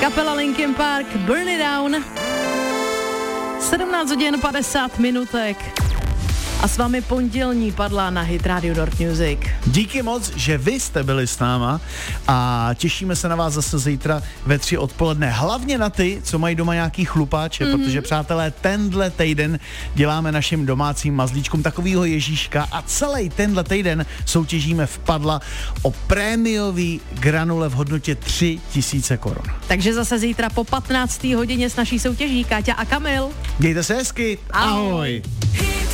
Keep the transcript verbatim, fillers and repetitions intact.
Kapela Linkin Park, Burn It Down. sedmnáct hodin padesát minutek. A s vámi pondělní padla na Hit Radio North Music. Díky moc, že vy jste byli s náma a těšíme se na vás zase zítra ve tři odpoledne. Hlavně na ty, co mají doma nějaký chlupáče, mm-hmm. protože přátelé, tenhle týden děláme našim domácím mazlíčkům takovýho Ježíška a celý tenhle týden soutěžíme v Padla o prémiový granule v hodnotě tři tisíce korun. Takže zase zítra po patnácté hodině s naší soutěží Káťa a Kamil. Mějte se hezky. Ahoj. Ahoj.